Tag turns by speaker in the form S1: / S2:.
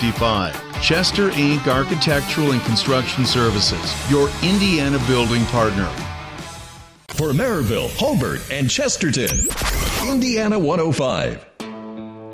S1: 55. Chester Inc. Architectural and Construction Services, your Indiana building partner.
S2: For Maryville, Hobart, and Chesterton, Indiana 105.